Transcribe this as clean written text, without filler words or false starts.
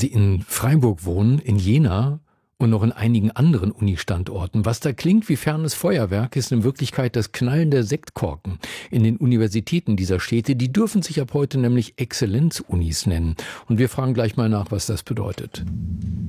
Sie in Freiburg wohnen, in Jena und noch in einigen anderen Uni-Standorten. Was da klingt wie fernes Feuerwerk, ist in Wirklichkeit das Knallen der Sektkorken in den Universitäten dieser Städte. Die dürfen sich ab heute nämlich Exzellenz-Unis nennen. Und wir fragen gleich mal nach, was das bedeutet.